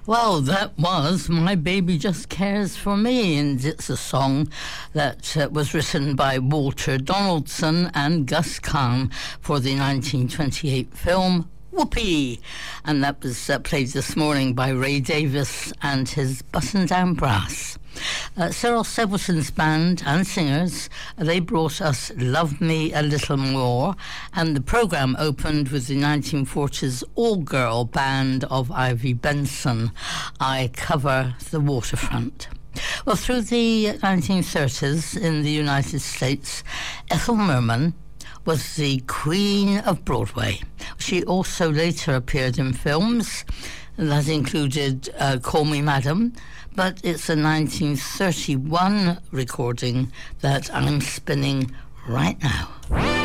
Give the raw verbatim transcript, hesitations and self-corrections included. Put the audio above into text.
Well, that was My Baby Just Cares for Me, and it's a song that uh, was written by Walter Donaldson and Gus Kahn for the nineteen twenty-eight film Whoopee, and that was uh, played this morning by Ray Davis and his Button Down Brass. Uh, Cyril Sebleton's band and singers, they brought us Love Me a Little More, and the programme opened with the nineteen forties all-girl band of Ivy Benson, I Cover the Waterfront. Well, through the nineteen thirties in the United States, Ethel Merman was the queen of Broadway. She also later appeared in films that included uh, Call Me Madam, but it's a nineteen thirty-one recording that I'm spinning right now.